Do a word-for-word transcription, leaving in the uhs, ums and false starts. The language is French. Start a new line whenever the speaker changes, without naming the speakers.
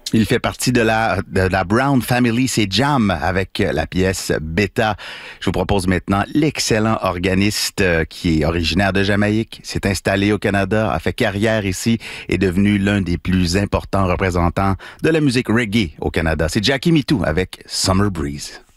Il fait partie de la, de la Brown Family, c'est Jam avec la pièce Beta. Je vous propose maintenant l'excellent organiste qui est originaire de Jamaïque, s'est installé au Canada, a fait carrière ici, est devenu l'un des plus importants représentants de la musique reggae au Canada. C'est Jackie Mittoo avec Summer Breeze.